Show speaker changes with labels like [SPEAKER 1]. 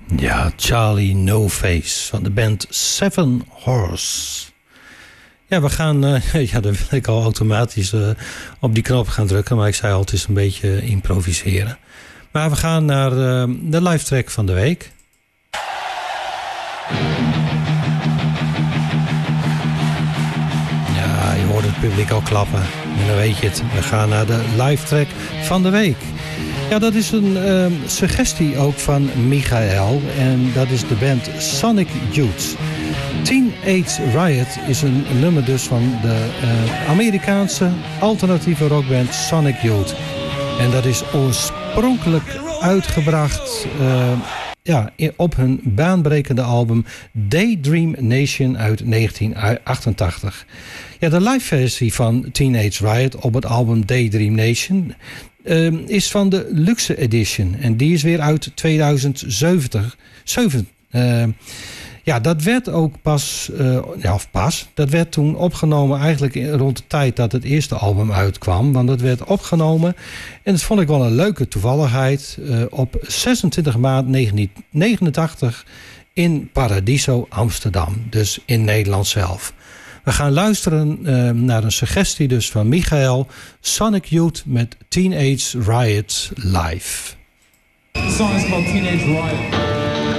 [SPEAKER 1] Ja, Charlie No Face van de band Seven Horse. Ja, we gaan... ja, dan wil ik al automatisch op die knop gaan drukken. Maar ik zei al, het is een beetje improviseren. Maar we gaan naar de live track van de week. Ja, je hoort het publiek al klappen. En dan weet je het. We gaan naar de live track van de week. Ja, dat is een suggestie ook van Michael. En dat is de band Sonic Youth. Teenage Riot is een nummer dus van de Amerikaanse alternatieve rockband Sonic Youth. En dat is oorspronkelijk uitgebracht op hun baanbrekende album Daydream Nation uit 1988. Ja, de live versie van Teenage Riot op het album Daydream Nation is van de Luxe Edition. En die is weer uit 2007. Dat werd ook dat werd toen opgenomen eigenlijk rond de tijd dat het eerste album uitkwam. Want dat werd opgenomen, en dat vond ik wel een leuke toevalligheid, op 26 maart 1989 in Paradiso, Amsterdam. Dus in Nederland zelf. We gaan luisteren naar een suggestie dus van Michael. Sonic Youth met Teenage Riot live.
[SPEAKER 2] The song is called Teenage Riot.